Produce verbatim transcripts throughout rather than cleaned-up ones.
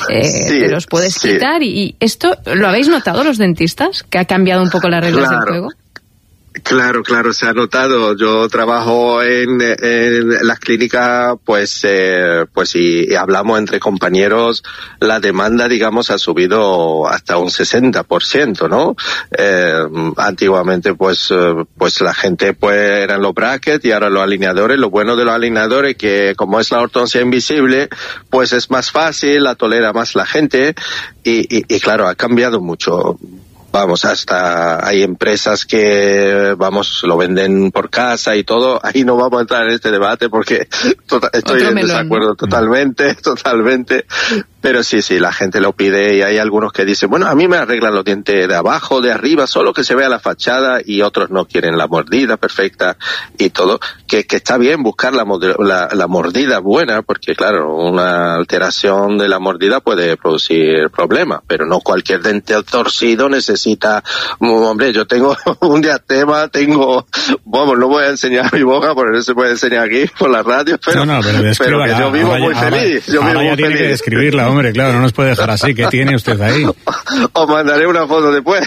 eh, sí, te los puedes sí. quitar. Y, y esto, ¿lo habéis notado los dentistas? Que ha cambiado un poco las reglas Claro. del juego. Claro, claro, se ha notado. Yo trabajo en, en las clínicas, pues, eh, pues y, y hablamos entre compañeros, la demanda, digamos, ha subido hasta un sesenta por ciento, ¿no? Eh, antiguamente, pues, eh, pues la gente, pues, eran los brackets y ahora los alineadores. Lo bueno de los alineadores que, como es la ortodoncia invisible, pues es más fácil, la tolera más la gente y, y, y claro, ha cambiado mucho. Vamos, hasta hay empresas que, vamos, lo venden por casa y todo. Ahí no vamos a entrar en este debate porque tota, estoy Otro en melón. desacuerdo totalmente, totalmente. Pero sí, sí, la gente lo pide y hay algunos que dicen, bueno, a mí me arreglan los dientes de abajo, de arriba, solo que se vea la fachada, y otros no quieren la mordida perfecta y todo. Que, que está bien buscar la, la, la mordida buena, porque claro, una alteración de la mordida puede producir problemas, pero no cualquier diente torcido necesita, hombre, yo tengo un diastema, tengo, vamos, no voy a enseñar mi boca porque no se puede enseñar aquí por la radio, pero, no, no, pero, pero que yo vivo ahora, muy ahora, feliz. Yo ahora vivo ya muy tiene feliz. que describirla, hombre, claro, no nos puede dejar así. ¿Qué tiene usted ahí? Os mandaré una foto después.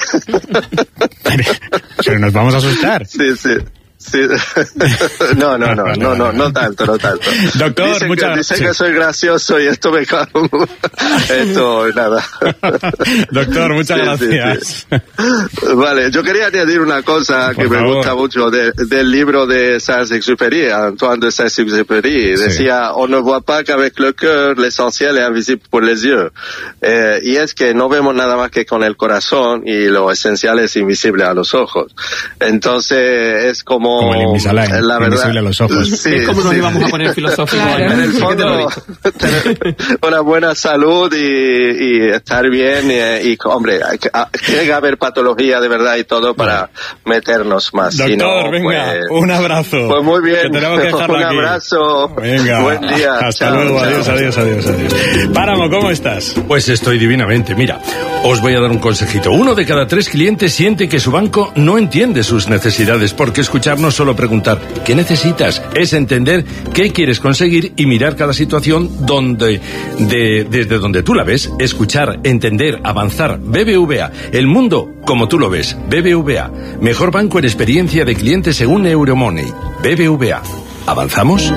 Pero nos vamos a asustar. Sí, sí. Sí. No, no, no, no, no, no tanto, no tanto. Doctor, dicen muchas que, dicen gracias. que soy gracioso y esto me cago. Esto, nada. Doctor, muchas Sí, gracias. sí, sí. Vale, yo quería añadir una cosa Por que me favor. gusta mucho de, del libro de Saint-Exupéry, Antoine de Saint-Exupéry. Sí. Decía, on ne voit pas qu'avec le cœur, l'essentiel est invisible pour les yeux. Eh, y es que no vemos nada más que con el corazón y lo esencial es invisible a los ojos. Entonces, es como... Como el Invisalign, la verdad, invisible a los ojos. Sí, ¿Ves cómo nos sí, íbamos sí. a poner filosóficos? Claro. En el Sí que te lo he fondo, dicho. tener una buena salud y, y estar bien y, y hombre, hay que, a- tiene que haber patología de verdad y todo para meternos más. Doctor, si no, venga, pues, un abrazo. pues muy bien, Que tenemos que dejarlo un aquí. abrazo, Venga, buen día. hasta Chao, luego, chao. adiós, adiós, adiós, adiós. Páramo, ¿cómo estás? Pues estoy divinamente. Mira, os voy a dar un consejito. Uno de cada tres clientes siente que su banco no entiende sus necesidades, porque escuchar no es solo preguntar ¿qué necesitas? Es entender qué quieres conseguir y mirar cada situación donde, de, desde donde tú la ves, escuchar, entender, avanzar. B B V A, el mundo como tú lo ves. B B V A, mejor banco en experiencia de cliente según Euromoney. B B V A, ¿avanzamos?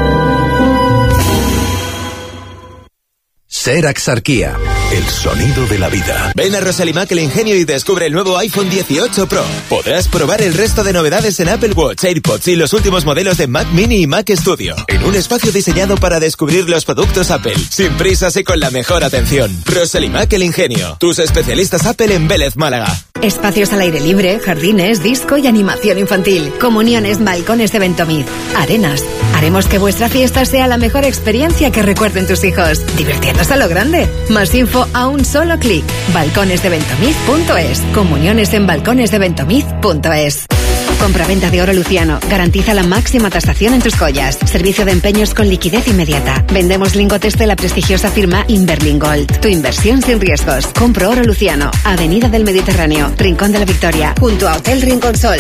Serac Arquía, el sonido de la vida. Ven a Rosalimac El Ingenio y descubre el nuevo iPhone dieciocho Pro. Podrás probar el resto de novedades en Apple Watch, AirPods y los últimos modelos de Mac Mini y Mac Studio. En un espacio diseñado para descubrir los productos Apple, sin prisas y con la mejor atención. Rosalimac El Ingenio, tus especialistas Apple en Vélez, Málaga. Espacios al aire libre, jardines, disco y animación infantil. Comuniones, balcones de Ventomiz. Arenas. Haremos que vuestra fiesta sea la mejor experiencia que recuerden tus hijos. Divirtiéndose a lo grande. Más info a un solo clic. balcones de ventomiz punto es. Comuniones en balcones de ventomiz punto es. Compraventa de oro Luciano. Garantiza la máxima tasación en tus joyas. Servicio de empeños con liquidez inmediata. Vendemos lingotes de la prestigiosa firma Inverling Gold. Tu inversión sin riesgos. Compro oro Luciano. Avenida del Mediterráneo. Rincón de la Victoria. Junto a Hotel Rincón Sol.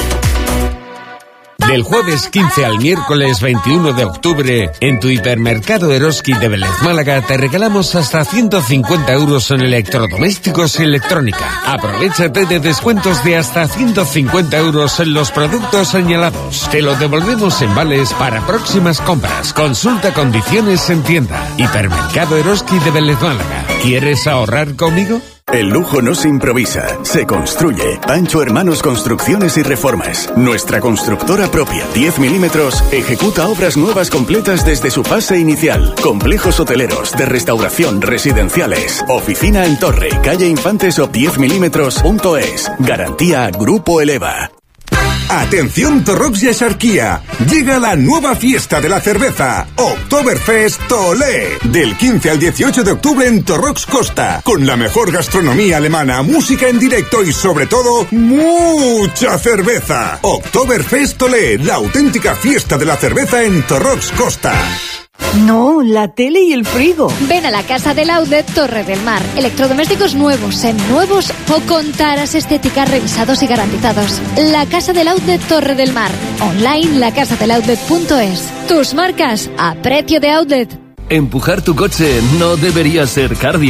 Del jueves quince al miércoles veintiuno de octubre, en tu hipermercado Eroski de Vélez, Málaga, te regalamos hasta ciento cincuenta euros en electrodomésticos y electrónica. Aprovechate de descuentos de hasta ciento cincuenta euros en los productos señalados. Te lo devolvemos en vales para próximas compras. Consulta condiciones en tienda. Hipermercado Eroski de Vélez, Málaga. ¿Quieres ahorrar conmigo? El lujo no se improvisa, se construye. Pancho Hermanos Construcciones y Reformas. Nuestra constructora propia, diez milímetros, ejecuta obras nuevas completas desde su fase inicial. Complejos hoteleros, de restauración, residenciales. Oficina en Torre, calle Infantes o diez milímetros punto es. Garantía Grupo Eleva. Atención Torrox y Axarquía, llega la nueva fiesta de la cerveza, Oktoberfest Tolé, del quince al dieciocho de octubre en Torrox Costa, con la mejor gastronomía alemana, música en directo y sobre todo, mucha cerveza. Oktoberfest Tolé, la auténtica fiesta de la cerveza en Torrox Costa. No, la tele y el frigo. Ven a la Casa del Outlet Torre del Mar. Electrodomésticos nuevos, seminuevos o con taras estéticas revisados y garantizados. La Casa del Outlet Torre del Mar. Online la casa del outlet punto es. Tus marcas a precio de outlet. Empujar tu coche no debería ser cardio.